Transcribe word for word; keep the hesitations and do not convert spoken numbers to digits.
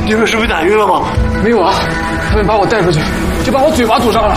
你们是被打晕了吗？ 没有啊，他们把我带出去，就把我嘴巴堵上了。